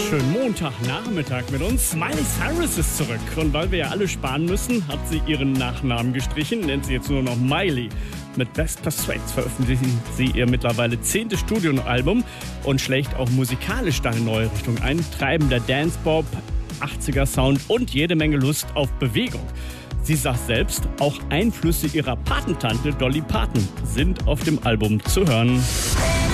wunderschönen Montagnachmittag mit uns. Miley Cyrus ist zurück. Und weil wir ja alle sparen müssen, hat sie ihren Nachnamen gestrichen, nennt sie jetzt nur noch Miley. Mit Best Persuades veröffentlichen sie ihr mittlerweile 10. Studioalbum und schlägt auch musikalisch eine neue Richtung ein. Treibender Dance-Pop, 80er-Sound und jede Menge Lust auf Bewegung. Sie sagt selbst, auch Einflüsse ihrer Patentante Dolly Parton sind auf dem Album zu hören.